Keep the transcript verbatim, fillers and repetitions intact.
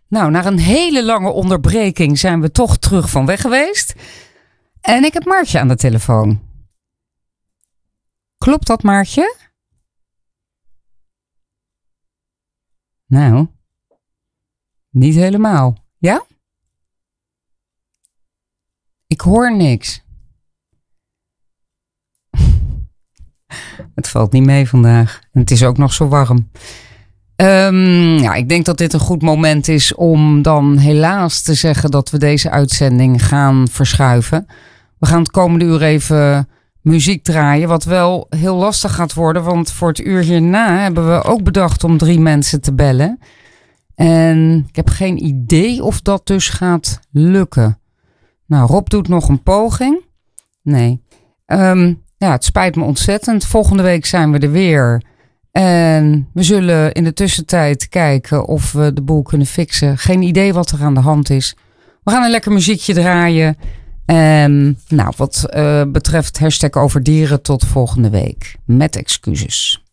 Nou, na een hele lange onderbreking zijn we toch terug van weg geweest. En ik heb Maartje aan de telefoon. Klopt dat, Maartje? Nou, niet helemaal. Ja? Ik hoor niks. Het valt niet mee vandaag. En het is ook nog zo warm. Um, ja, ik denk dat dit een goed moment is om dan helaas te zeggen dat we deze uitzending gaan verschuiven. We gaan het komende uur even muziek draaien, wat wel heel lastig gaat worden. Want voor het uur hierna hebben we ook bedacht om drie mensen te bellen. En ik heb geen idee of dat dus gaat lukken. Nou, Rob doet nog een poging. Nee. Um, ja, het spijt me ontzettend. Volgende week zijn we er weer. En we zullen in de tussentijd kijken of we de boel kunnen fixen. Geen idee wat er aan de hand is. We gaan een lekker muziekje draaien. En nou, wat uh, betreft hashtag over dieren tot volgende week. Met excuses.